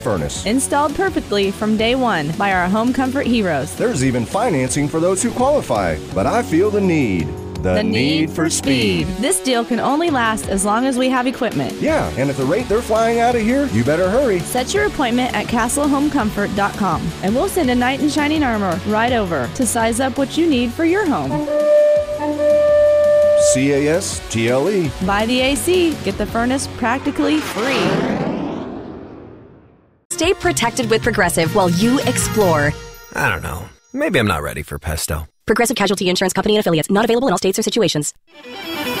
furnace. Installed perfectly from day one by our home comfort heroes. There's even financing for those who qualify, but I feel the need. The need for speed. This deal can only last as long as we have equipment. Yeah, and at the rate they're flying out of here, you better hurry. Set your appointment at castlehomecomfort.com and we'll send a knight in shining armor right over to size up what you need for your home. CASTLE. Buy the AC, get the furnace practically free. Stay protected with Progressive while you explore. I don't know. Maybe I'm not ready for pesto. Progressive Casualty Insurance Company and Affiliates. Not available in all states or situations.